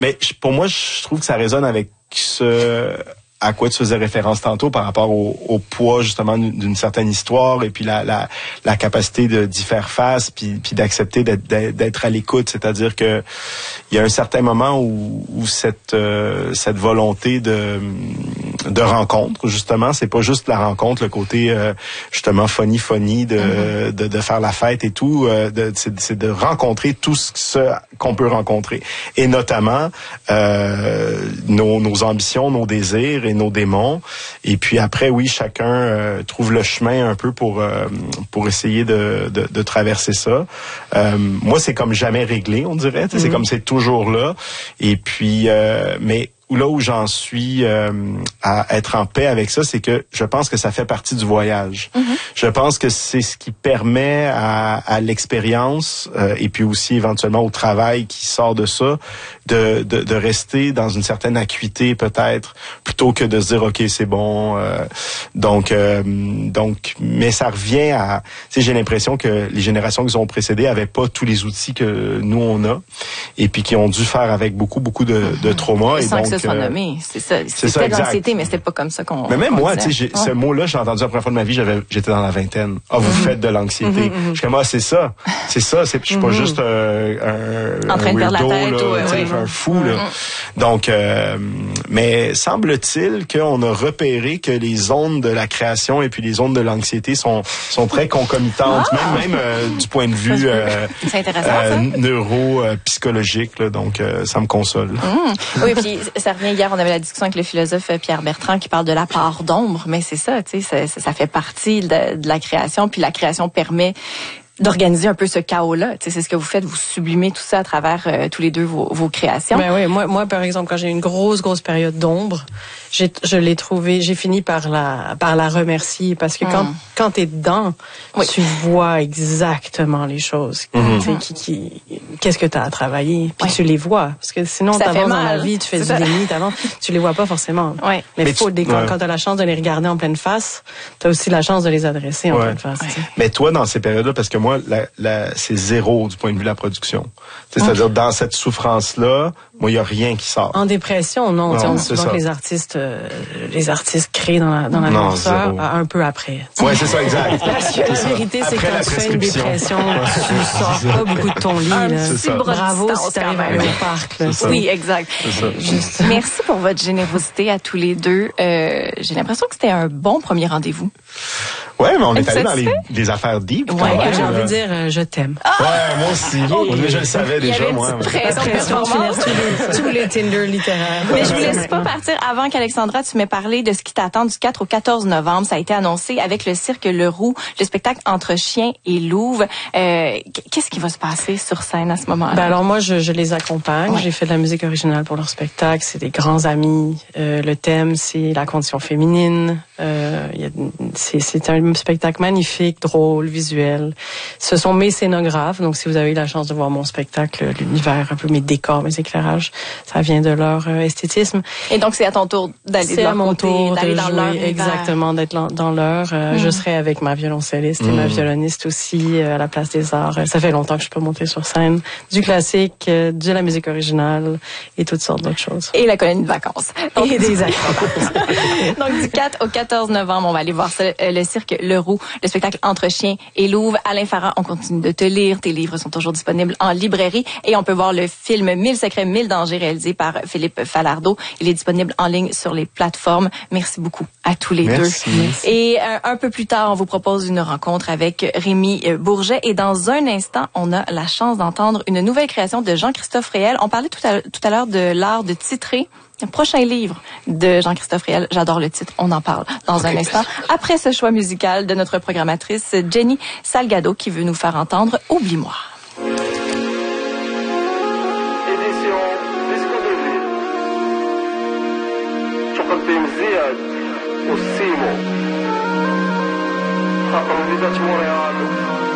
Mais pour moi, je trouve que ça résonne avec ce à quoi tu faisais référence tantôt par rapport au poids justement d'une certaine histoire et puis la capacité d'y faire face puis d'accepter d'être à l'écoute, c'est-à-dire que il y a un certain moment où cette volonté de rencontre, justement, c'est pas juste la rencontre, le côté justement funny de faire la fête et tout, c'est de rencontrer tout ce qu'on peut rencontrer, et notamment nos ambitions, nos désirs et nos démons. Et puis après, oui, chacun trouve le chemin un peu pour essayer de traverser ça. Moi, c'est comme jamais réglé, on dirait. C'est comme c'est toujours là. Et puis, mais là où j'en suis à être en paix avec ça, c'est que je pense que ça fait partie du voyage. Je pense que c'est ce qui permet à l'expérience et puis aussi éventuellement au travail qui sort de ça, de rester dans une certaine acuité peut-être, plutôt que de se dire ok c'est bon. Donc mais ça revient à, tu sais, j'ai l'impression que les générations qui nous ont précédées avaient pas tous les outils que nous on a et puis qui ont dû faire avec beaucoup de traumas. Et donc soit nommé. C'est ça. C'était de l'anxiété, mais c'était pas comme ça qu'on. Mais même moi, tu sais, ce mot-là, j'ai entendu la première fois de ma vie, j'étais dans la vingtaine. Ah, vous faites de l'anxiété. Je suis comme, ah, c'est ça. Je suis pas juste en train de perdre la tête, là, un fou, là. Donc, mais semble-t-il qu'on a repéré que les zones de la création et puis les zones de l'anxiété sont très concomitantes, même du point de vue neuro-psychologique, là. Donc, ça me console. Oui, puis ça revient, hier, on avait la discussion avec le philosophe Pierre Bertrand qui parle de la part d'ombre, mais c'est ça, tu sais, ça fait partie de la création, puis la création permet d'organiser un peu ce chaos-là. Tu sais, c'est ce que vous faites, vous sublimez tout ça à travers tous les deux vos créations. Ben oui, moi par exemple, quand j'ai eu une grosse période d'ombre, je l'ai trouvée, j'ai fini par la remercier parce que quand t'es dedans, tu vois exactement les choses. Qu'est-ce que t'as à travailler, puis tu les vois, parce que sinon t'avances dans la vie, tu fais du déni, tu les vois pas forcément. Mais quand t'as la chance de les regarder en pleine face, t'as aussi la chance de les adresser en pleine face. Mais toi, dans ces périodes-là, parce que moi, c'est zéro du point de vue de la production. C'est-à-dire, dans cette souffrance-là, moi, il y a rien qui sort. En dépression, non. On dit souvent que les artistes créent dans la noirceur un peu après. Oui, c'est ça, exact. Parce que la vérité, c'est que quand tu fais une dépression, tu sors pas beaucoup de ton lit. Bravo si t'arrives à aller au parc. Oui, exact. Merci pour votre générosité à tous les deux. J'ai l'impression que c'était un bon premier rendez-vous. Ouais, mais on est allé dans les affaires deep. Ouais, j'ai envie de dire je t'aime. Ouais, moi aussi. Je le savais déjà, moi. Pression de finir tous les Tinder littéraires. Mais je vous laisse pas partir avant qu'Alexandra, tu m'aies parlé de ce qui t'attend du 4 au 14 novembre. Ça a été annoncé avec le cirque Le Roux, le spectacle Entre chien et louve. Qu'est-ce qui va se passer sur scène à ce moment-là? Ben alors moi, je les accompagne. J'ai fait de la musique originale pour leur spectacle. C'est des grands amis. Le thème, c'est la condition féminine. C'est un spectacle magnifique, drôle, visuel. Ce sont mes scénographes, donc si vous avez eu la chance de voir mon spectacle, l'univers, un peu mes décors, mes éclairages, ça vient de leur esthétisme. Et donc c'est à ton tour d'aller de leur côté, d'aller dans leur univers. Exactement, d'être dans leur. Je serai avec ma violoncelliste et ma violoniste aussi à la Place des Arts. Ça fait longtemps que je peux monter sur scène. Du classique, de la musique originale et toutes sortes d'autres choses. Et la colonie de vacances. Donc, et des acrobates. Donc du 4 au 14 novembre, on va aller voir ça, le cirque Le Roux, le spectacle Entre chien et louve. Alain Farah, on continue de te lire. Tes livres sont toujours disponibles en librairie et on peut voir le film 1000 secrets, 1000 dangers réalisé par Philippe Falardeau. Il est disponible en ligne sur les plateformes. Merci beaucoup à tous les deux. Et un peu plus tard, on vous propose une rencontre avec Rémi Bourget et dans un instant, on a la chance d'entendre une nouvelle création de Jean-Christophe Réel. On parlait tout à l'heure de l'art de titrer. Un prochain livre de Jean-Christophe Réel. J'adore le titre. On en parle dans un instant. Après ce choix musical de notre programmatrice Jenny Salgado qui veut nous faire entendre Oublie-moi. Édition Disco de Ville. شقدم زياد والسيمو. حقا وليدات موريال.